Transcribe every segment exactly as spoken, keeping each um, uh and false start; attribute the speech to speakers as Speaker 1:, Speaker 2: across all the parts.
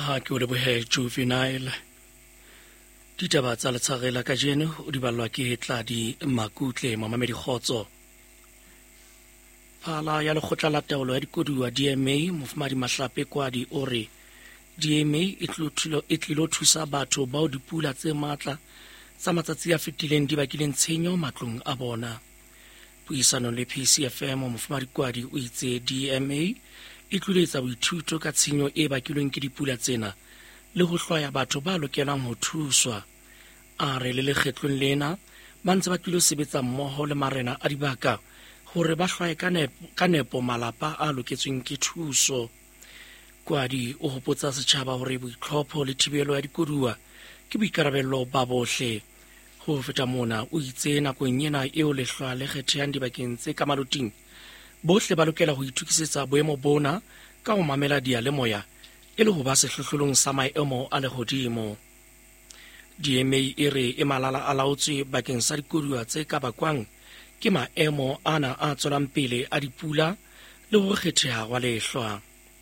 Speaker 1: ha ke o lebohe Juvenile. Ditaba tsa letshagela ka jeno o di balwa ke Tladi Makutle Mamamedi Kgotso. Phala ya lekgotla la taolo ya dikoduwa D M A Mofumadi Mahlape Kwadi o re D M A e tlilo thusa batho bao dipula tse matla tsa matsatsi a fetileng di bakileng tshenyo matlong a bona. Puisano le P C F M Mofumadi Kwadi o itse D M A e tloletsa boithuto ka tshenyo e bakilweng ke dipula tsena le ho hloya batho ba lokelang ho thuswa. A re le lekgetlong lena ba ntse ba tlilo sebetsa mmoho le marena a dibaka hore ba hloye ka nepo malapa a loketsweng ke thuso. Kwadi o hopotsa setjhaba hore boitlhopho le thibelo ya dikoduwa ke boikarabello ba bohle. Ho feta mona o itse nakong ena eo lehlwa le kgethehang dibakeng tse ka maluting bohle ba lokela ho ithukisetsa boemo bona ka ho mamela diyalemoya e le ho ba sehlohlolong sa maemo a lehodimo. D M A e re e malala a laotswe bakeng sa dikoduwa tse ka bakwang ke maemo ana a tswelang pele a dipula le ho kgetheha wa lehlwa.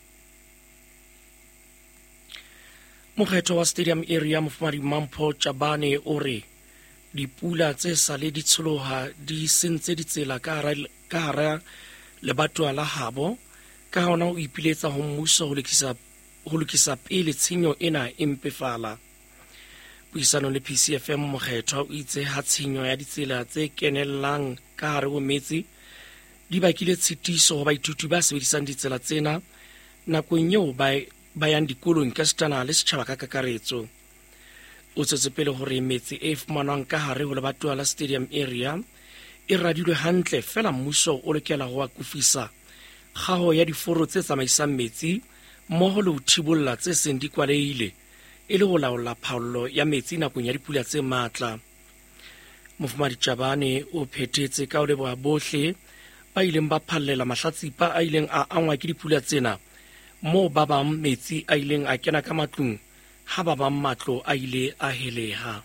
Speaker 1: Mokgetho wa Stadium Area Mofumadi Mampho Chabane o re dipula tse sale di tsholoha di sentse ditsela ka hara lebatowa la habo ka hona o ipiletsa ho mmuso ho lokisa ho lokisa pele tshenyo ena e mpefala. Puisano le P C F M Mokgetho o itse ha tshenyo ya ditsela tse kenellang ka hare ho metsi di bakile tshitiso ho baithuti ba sebedisang ditsela tsena nakong eo ba ba yang dikolong ka setjana le setjhaba ka kakaretso. O tsetse pele hore metsi e fumanwang ka hare ho lebatowa la Stadium Area e radilwe hantle fela mmuso o lokela ho akufisa kgaho ya diforo tse tsamaisang metsi mmoho le ho thibolla tse seng di kwalehile e le ho laola phaollo ya metsi nakong ya dipula tse matla. Mofumadi Chabane o phethetse ka ho leboha bohle ba ileng ba phallela mahlatsipa a ileng a angwa ke dipula tsena moo ba bang metsi a ileng a kena ka matlung ha ba bang matlo a ile a heleha.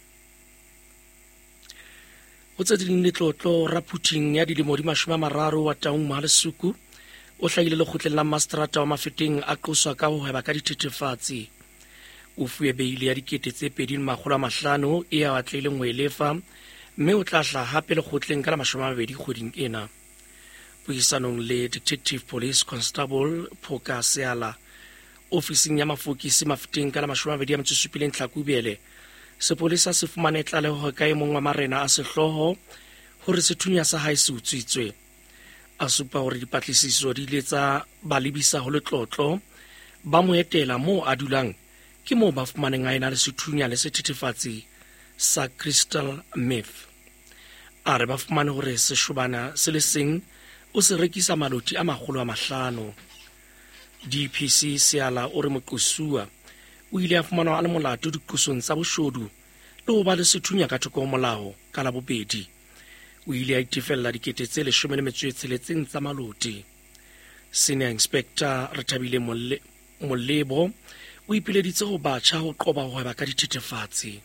Speaker 1: Ho tse ding letlotlo raputing ya dilemo di mashome a mararo wa Taung Mahalesuku o hlahile lekgotleng la Mastrata wa Mafeteng a qoswa ka ho hweba ka dithethefatsi. O fuwe beile ya dikete tse pedi makgolo a mahlano e a batlileng ho elefa mme o tla hla hape lekgotleng ka la mashome a mabedi kgweding ena. Puisanong le Detective Police Constable Phoka Seala ofising ya Mafokisi Mafeteng ka la mashome a mabedi a metso e supileng Tlhakubele, sepolesa se fumane tlaleho ka e mong wa marena a sehloho hore sethunya sa hae se utswitswe. A supa hore dipatlisiso di ile tsa ba lebisa ho letlotlo ba mo etela moo a dulang ke moo ba fumaneng a ena le sethunya le sethethefatsi sa crystal meth. A re ba fumane hore seshobana se le seng o se rekisa maloti a makgolo a mahlano. D P C Seala o re moqosuwa o ile a fumanwa a le molato diqosong tsa boshodu le ho ba le sethunya ka thoko ho molao ka la bobedi. O ile a itefella dikete tse leshome le metso e tsheletseng tsa maloti. Senior Inspector Rethabile Molebo o ipileditse ho batjha ho qoba ho hweba ka dithethefatsi.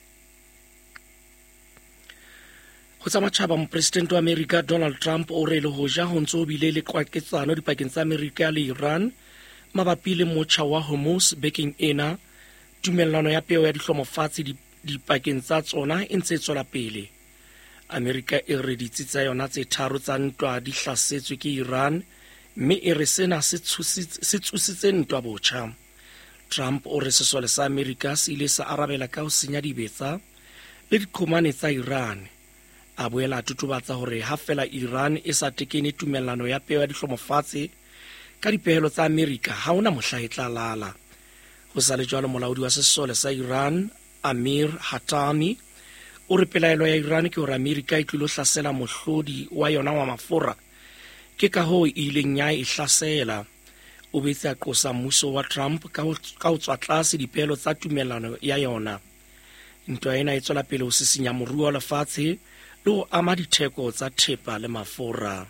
Speaker 1: Ho tsa matjhaba, Mopresidente wa Amerika Donald Trump o re le hoja ho ntso bile le qwaketsano dipakeng tsa Amerika le Iran mabapi le motjha wa Hormuz bekeng ena, tumellano ya peo ya dihlomofatsi dipakeng tsa tsona e ntse tswela pele. Amerika e re ditsi tsa yona tse tharo tsa ntwa di hlasetswe ke Iran mme e re sena se tshositse ntwa botjha. Trump o re sesole sa Amerika se ile sa arabela ka ho senya dibetsa le diqhomane tsa Iran. A boela a totobatsa hore ha fela Iran e sa tekene tumellano ya peo ya dihlomofatsi ka dipehelo tsa Amerika ha hona mohla e tla lala. Ho sa le jwalo, molaodi wa sesole sa Iran Amir Hatami o re pelaelo ya Iran ke hore Amerika e tlilo hlasela mohlodi wa yona wa mafura ke ka hoo e ileng ya e hlasela. O betse a qosa mmuso wa Trump ka ho tswa tlase dipehelo tsa tumellano ya yona. Ntwa ena e tswela pele ho sisinya moruo wa lefatshe le ho ama ditheko tsa thepa le mafura.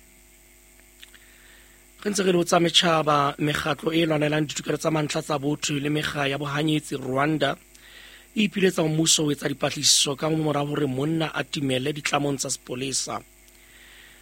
Speaker 1: Re ntse re le ho tsa metjhaba, mekgatlo e lwanelang ditokelo tsa mantlha tsa botho le mekga ya bohanyetsi Rwanda e ipiletsa mmuso ho etsa dipatlisiso ka mora hore monna a timelle ditlamong tsa sepolesa.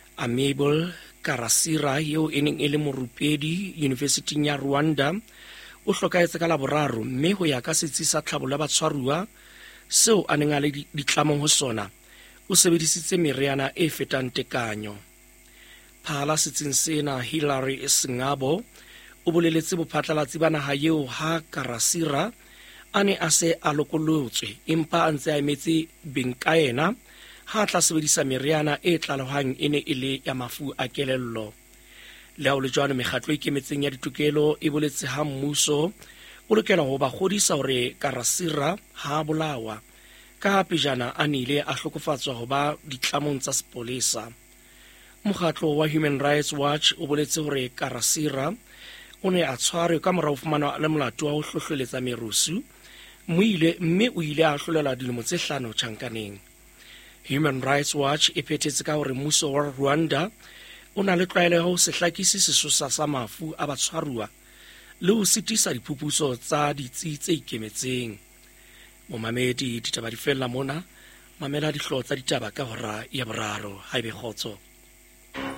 Speaker 1: Amable Karasira eo e neng e le morupedi University ya Rwanda o hlokaetse ka laboraro mme ho ya ka setsi sa tlhabollo ya batshwaruwa seo a neng a le ditlamong ho sona o sebedisitse meriana e fetang tekanyo. Phala setsing sena Hilary Singabo o boleletse bophatlalatsi ba naha eo ha Karasira a ne a se a lokolotswe empa a ntse a emetse beng ka yena ha tla sebedisa meriana e tlalohang e ne e le ya mafu a kelello. Le ha o le jwalo, mekgatlo e ikemetseng ya ditokelo e boletse ha mmuso o lokela ho ba kgodisa hore Karasira ha bolawa ka pejana a nile a hlokofatswa ho ba ditlamong tsa sepolesa. Mokgatlo wa Human Rights Watch o boletse hore Karasira o ne a tshwarwe ka morao fumana le molato wa ho hlohleletsa merusu mme o ile a hlolela dilemo tse hlano tjhankaneng. Human Rights Watch e phethetse ka hore mmuso wa Rwanda o na le tlwaelo ya ho se hlakise sesosa sa mafu a batshwaruwa le ho sitisa diphuputso tsa ditsi tse ikemetseng. Momamedi, ditaba di fella mona, mamela dihlooho tsa ditaba ka hora ya boraro. Haebe kgotso.